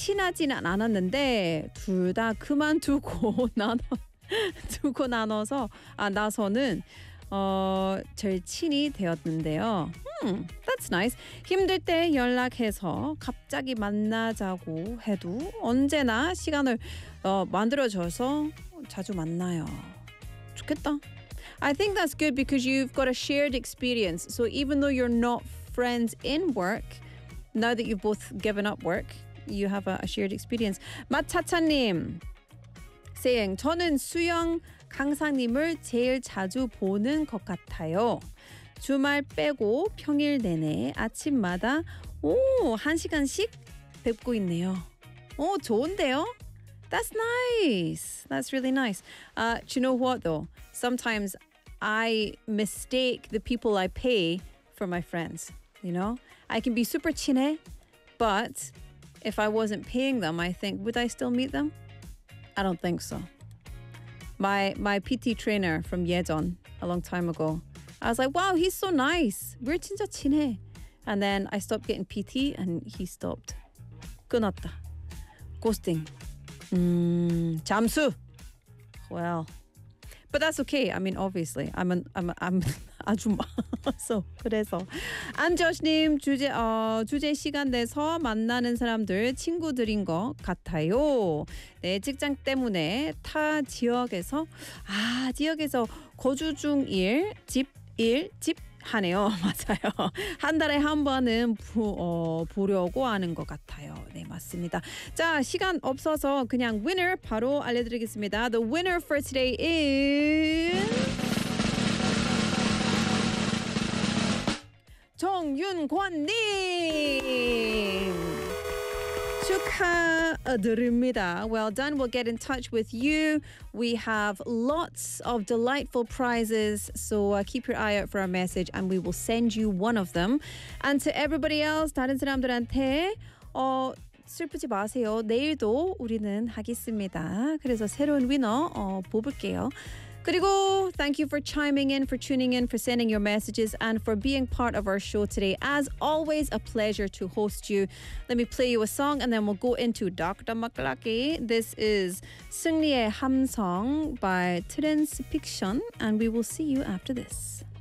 친하지는 않았는데 둘 다 그만두고 나서는 제일 친이 되었는데요. That's nice. 힘들 때 연락해서 갑자기 만나자고 해도 언제나 시간을 만들어줘서 자주 만나요. 좋겠다. I think that's good because you've got a shared experience. So even though you're not friends in work, now that you've both given up work, you have a shared experience. 마차차님 saying 저는 수영 강사님을 제일 자주 보는 것 같아요. 주말 빼고 평일 내내 아침마다 1시간씩 뵙고 있네요. 좋은데요? That's nice. That's really nice. Do you know what though? Sometimes I mistake the people I pay for my friends. You know? I can be super 친해, but if I wasn't paying them, I think, would I still meet them? I don't think so. My PT trainer from 예전 a long time ago, I was like, wow, he's so nice. we're 진짜 친해. And then I stopped getting PT and he stopped. 끊었다. Ghosting. 잠수. Well, but that's okay. I mean, obviously, I'm 아줌마. So 그래서 안저스님 주제 시간 내서 만나는 사람들 친구들인 것 같아요. 네, 직장 때문에 타 지역에서 거주 중일 집 하네요. 맞아요. 한 달에 한 번은 보려고 하는 것 같아요. 네, 맞습니다. 자, 시간 없어서 그냥 winner 바로 알려드리겠습니다. The winner for today is 정윤권님 축하드립니다. Well done. We'll get in touch with you. We have lots of delightful prizes, so keep your eye out for our message and we will send you one of them. And to everybody else, 다른 사람들한테 슬프지 마세요. 내일도 우리는 하겠습니다. 그래서 새로운 위너 뽑을게요. 그리고 thank you for chiming in, for tuning in, for sending your messages, and for being part of our show today. As always, a pleasure to host you. Let me play you a song, and then we'll go into Dr. Maklaki. This is 승리의 함성 by Transfiction, and we will see you after this.